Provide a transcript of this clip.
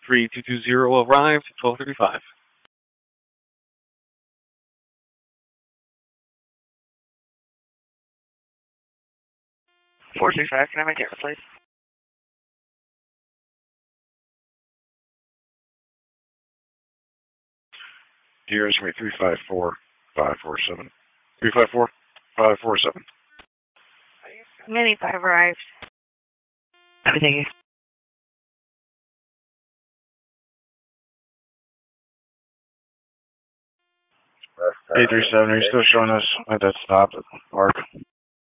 3220 arrived, 1235. Can I make it, please? Deer is going to be 354547. 354547. Mini 5 arrived. Thank you. A37, are you still showing us at that stop at the park?